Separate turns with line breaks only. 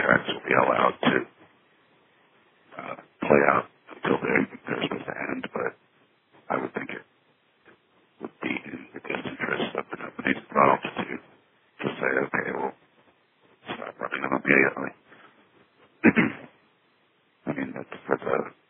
contracts will be allowed to play out until they're supposed to end, but I would think it would be in the best interest of the companies involved to say, okay, we'll stop running them immediately. I mean, that's a